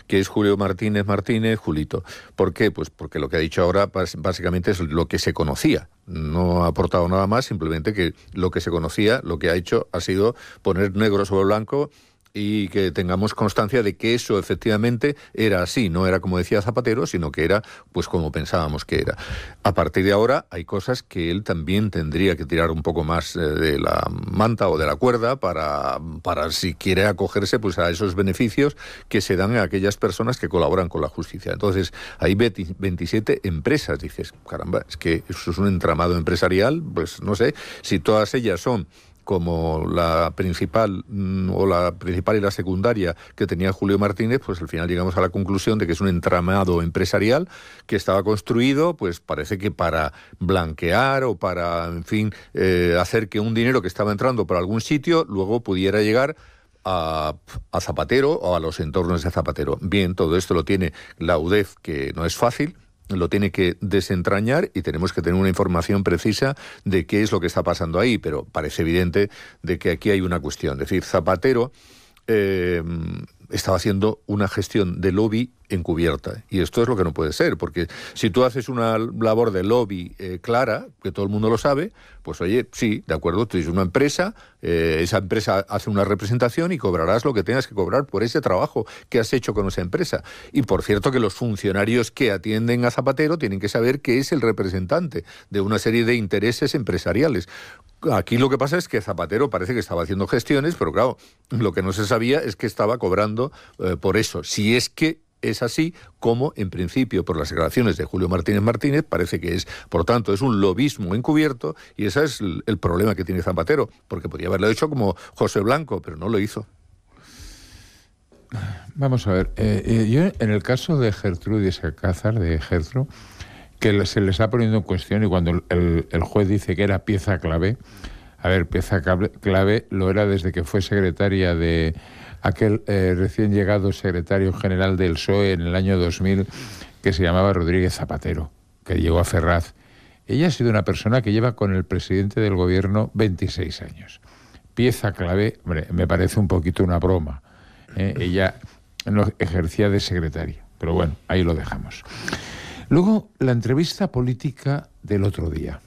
que es Julio Martínez Martínez, Julito. ¿Por qué? Pues porque lo que ha dicho ahora básicamente es lo que se conocía. No ha aportado nada más, simplemente que lo que se conocía, lo que ha hecho ha sido poner negro sobre blanco y que tengamos constancia de que eso efectivamente era así, no era como decía Zapatero, sino que era pues como pensábamos que era. A partir de ahora hay cosas que él también tendría que tirar un poco más de la manta o de la cuerda para si quiere acogerse pues a esos beneficios que se dan a aquellas personas que colaboran con la justicia. Entonces, hay 27 empresas, dices, caramba, es que eso es un entramado empresarial, pues no sé, si todas ellas son como la principal y la secundaria que tenía Julio Martínez, pues al final llegamos a la conclusión de que es un entramado empresarial que estaba construido, pues parece que para blanquear o para, en fin, hacer que un dinero que estaba entrando por algún sitio luego pudiera llegar a Zapatero o a los entornos de Zapatero. Bien, todo esto lo tiene la UDEF, que no es fácil, lo tiene que desentrañar y tenemos que tener una información precisa de qué es lo que está pasando ahí, pero parece evidente de que aquí hay una cuestión. Es decir, Zapatero estaba haciendo una gestión de lobby encubierta, y esto es lo que no puede ser, porque si tú haces una labor de lobby clara, que todo el mundo lo sabe, pues oye, sí, de acuerdo, tú tienes una empresa, esa empresa hace una representación y cobrarás lo que tengas que cobrar por ese trabajo que has hecho con esa empresa. Y por cierto que los funcionarios que atienden a Zapatero tienen que saber que es el representante de una serie de intereses empresariales. Aquí lo que pasa es que Zapatero parece que estaba haciendo gestiones, pero claro, lo que no se sabía es que estaba cobrando por eso. Si es que es así, como en principio por las declaraciones de Julio Martínez Martínez parece que es. Por tanto, es un lobismo encubierto y ese es el problema que tiene Zapatero, porque podía haberlo hecho como José Blanco, pero no lo hizo. Vamos a ver, yo en el caso de Gertrudis Alcázar, de Gertrude, que se le está poniendo en cuestión, y cuando el juez dice que era pieza clave, a ver, pieza clave lo era desde que fue secretaria de aquel recién llegado secretario general del PSOE en el año 2000, que se llamaba Rodríguez Zapatero, que llegó a Ferraz. Ella ha sido una persona que lleva con el presidente del gobierno 26 años. Pieza clave, hombre, me parece un poquito una broma. Ella no ejercía de secretaria, pero bueno, ahí lo dejamos. Luego, la entrevista política del otro día.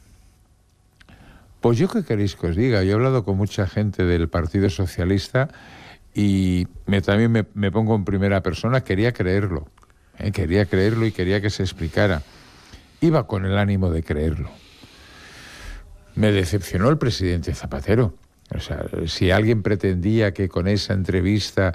Pues yo qué queréis que os diga, yo he hablado con mucha gente del Partido Socialista y también me pongo en primera persona, quería creerlo y quería que se explicara. Iba con el ánimo de creerlo. Me decepcionó el presidente Zapatero. O sea, si alguien pretendía que con esa entrevista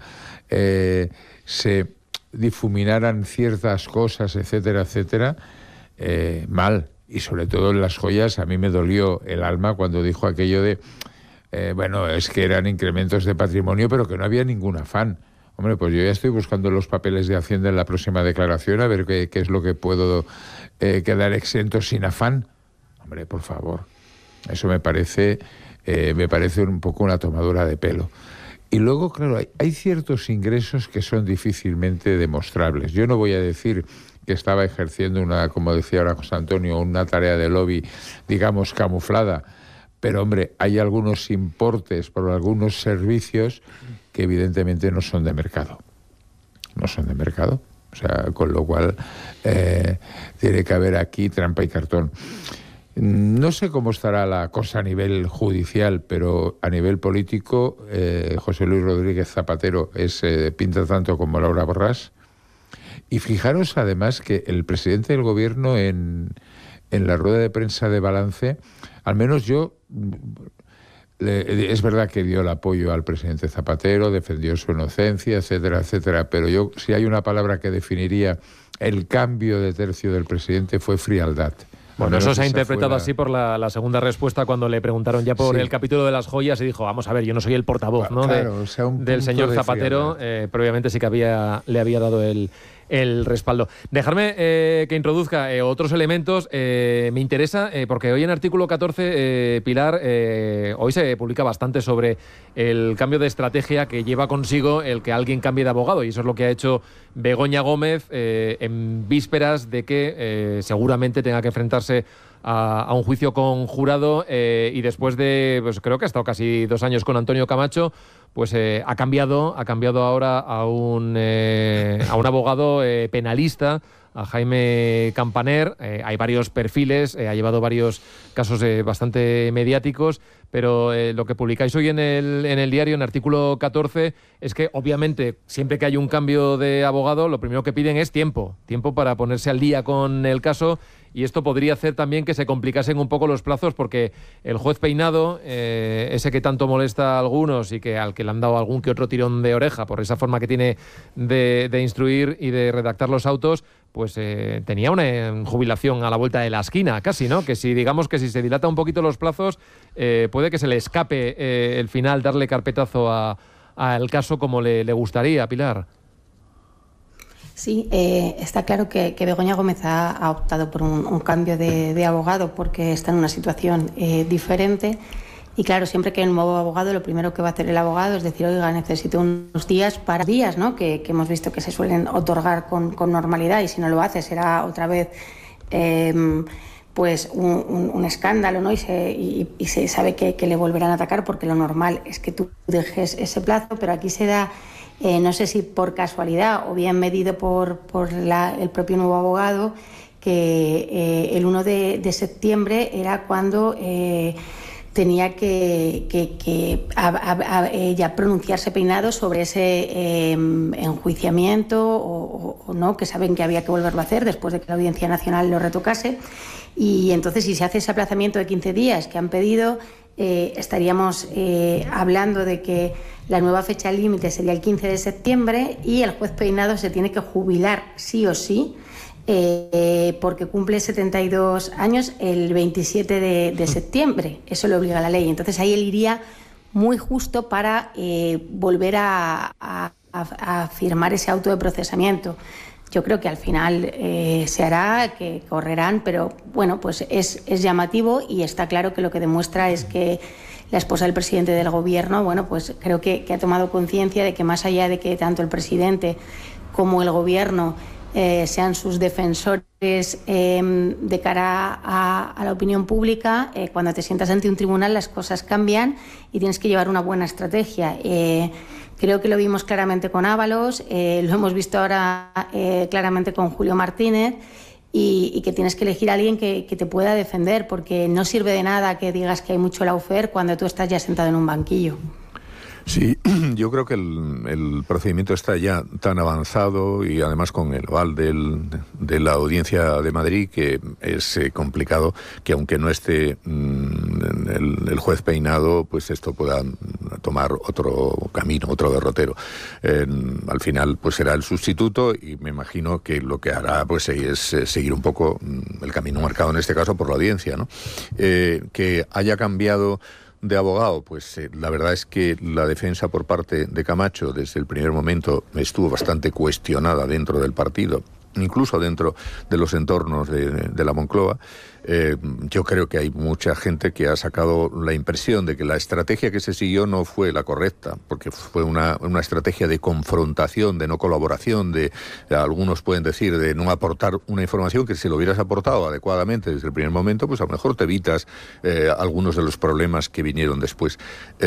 se difuminaran ciertas cosas, etcétera, etcétera, mal. Y sobre todo en las joyas, a mí me dolió el alma cuando dijo aquello de, bueno, es que eran incrementos de patrimonio, pero que no había ningún afán. Hombre, pues yo ya estoy buscando los papeles de Hacienda en la próxima declaración, a ver qué es lo que puedo quedar exento sin afán. Hombre, por favor. Eso me parece un poco una tomadura de pelo. Y luego, claro, hay ciertos ingresos que son difícilmente demostrables. Yo no voy a decir que estaba ejerciendo como decía ahora José Antonio, una tarea de lobby, digamos, camuflada. Pero, hombre, hay algunos importes por algunos servicios que evidentemente no son de mercado. No son de mercado. O sea, con lo cual tiene que haber aquí trampa y cartón. No sé cómo estará la cosa a nivel judicial, pero a nivel político, José Luis Rodríguez Zapatero pinta tanto como Laura Borràs. Y fijaros además que el presidente del gobierno en la rueda de prensa de balance, al menos yo, es verdad que dio el apoyo al presidente Zapatero, defendió su inocencia, etcétera, etcétera, pero yo, si hay una palabra que definiría el cambio de tercio del presidente, fue frialdad. Bueno, eso se ha interpretado así por la segunda respuesta cuando le preguntaron ya por el capítulo de las joyas y dijo, vamos a ver, yo no soy el portavoz, ¿no? Claro, o sea, del señor Zapatero, pero obviamente sí que le había dado el respaldo. Dejarme que introduzca otros elementos. Me interesa, porque hoy en artículo 14, Pilar, hoy se publica bastante sobre el cambio de estrategia que lleva consigo el que alguien cambie de abogado, y eso es lo que ha hecho Begoña Gómez en vísperas de que seguramente tenga que enfrentarse a un juicio conjurado y después de, pues creo que ha estado casi 2 años con Antonio Camacho, pues ha cambiado ahora a un abogado penalista, a Jaime Campaner. Hay varios perfiles, ha llevado varios casos bastante mediáticos, pero lo que publicáis hoy en el diario, en artículo 14, es que obviamente siempre que hay un cambio de abogado, lo primero que piden es tiempo para ponerse al día con el caso, y esto podría hacer también que se complicasen un poco los plazos, porque el juez Peinado, ese que tanto molesta a algunos y al que le han dado algún que otro tirón de oreja por esa forma que tiene de instruir y de redactar los autos, pues tenía una jubilación a la vuelta de la esquina, casi, ¿no? Que si se dilata un poquito los plazos, puede que se le escape el final, darle carpetazo al caso como le gustaría, Pilar. Sí, está claro que Begoña Gómez ha optado por un cambio de abogado porque está en una situación diferente. Y claro, siempre que hay un nuevo abogado, lo primero que va a hacer el abogado es decir, oiga, necesito unos días ¿no? Que hemos visto que se suelen otorgar con normalidad, y si no lo hace será otra vez pues un escándalo, ¿no? Y se sabe que le volverán a atacar, porque lo normal es que tú dejes ese plazo, pero aquí se da, no sé si por casualidad o bien medido por el propio nuevo abogado, que el 1 de septiembre era cuando tenía que ya pronunciarse Peinado sobre ese enjuiciamiento o no, que saben que había que volverlo a hacer después de que la Audiencia Nacional lo retocase. Y entonces, si se hace ese aplazamiento de 15 días que han pedido, estaríamos hablando de que la nueva fecha límite sería el 15 de septiembre y el juez Peinado se tiene que jubilar sí o sí, porque cumple 72 años el 27 de septiembre. Eso le obliga a la ley. Entonces ahí él iría muy justo para volver a firmar ese auto de procesamiento. Yo creo que al final se hará, que correrán, pero bueno, pues es llamativo, y está claro que lo que demuestra es que la esposa del presidente del gobierno, bueno, pues creo que ha tomado conciencia de que, más allá de que tanto el presidente como el gobierno sean sus defensores de cara a la opinión pública, cuando te sientas ante un tribunal las cosas cambian y tienes que llevar una buena estrategia. Creo que lo vimos claramente con Ábalos, lo hemos visto ahora claramente con Julio Martínez, y que tienes que elegir a alguien que te pueda defender, porque no sirve de nada que digas que hay mucho lawfare cuando tú estás ya sentado en un banquillo. Sí, yo creo que el procedimiento está ya tan avanzado, y además con el aval de la Audiencia de Madrid, que es complicado que, aunque no esté el juez Peinado, pues esto pueda tomar otro camino, otro derrotero. Al final pues será el sustituto, y me imagino que lo que hará pues es seguir un poco el camino marcado en este caso por la Audiencia, ¿no? Que haya cambiado de abogado, pues la verdad es que la defensa por parte de Camacho desde el primer momento estuvo bastante cuestionada dentro del partido, incluso dentro de los entornos de la Moncloa. Yo creo que hay mucha gente que ha sacado la impresión de que la estrategia que se siguió no fue la correcta, porque fue una estrategia de confrontación, de no colaboración, algunos pueden decir, de no aportar una información que, si lo hubieras aportado adecuadamente desde el primer momento, pues a lo mejor te evitas algunos de los problemas que vinieron después.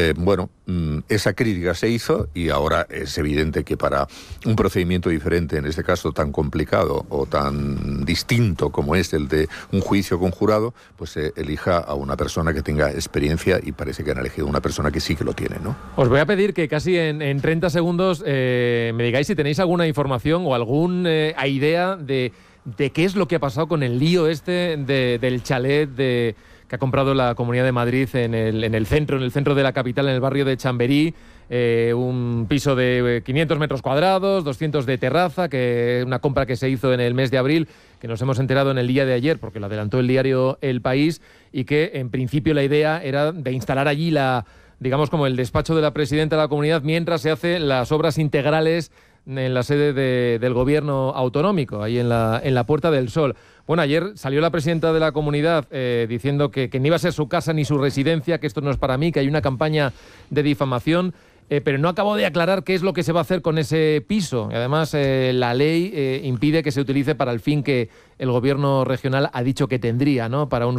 Esa crítica se hizo, y ahora es evidente que para un procedimiento diferente, en este caso tan complicado o tan distinto como es el de un juicio con jurado, pues elija a una persona que tenga experiencia, y parece que han elegido una persona que sí que lo tiene, ¿no? Os voy a pedir que casi en 30 segundos me digáis si tenéis alguna información o alguna idea de qué es lo que ha pasado con el lío del chalet que ha comprado la Comunidad de Madrid en el centro de la capital, en el barrio de Chamberí. Un piso de 500 metros cuadrados, 200 de terraza, que una compra que se hizo en el mes de abril, que nos hemos enterado en el día de ayer porque lo adelantó el diario El País, y que en principio la idea era de instalar allí digamos como el despacho de la presidenta de la comunidad, mientras se hacen las obras integrales en la sede del gobierno autonómico, ahí en la Puerta del Sol. Bueno, ayer salió la presidenta de la comunidad diciendo que no iba a ser su casa ni su residencia, que esto no es para mí, que hay una campaña de difamación. Pero no acabó de aclarar qué es lo que se va a hacer con ese piso. Y además, la ley impide que se utilice para el fin que el gobierno regional ha dicho que tendría, ¿no? Para un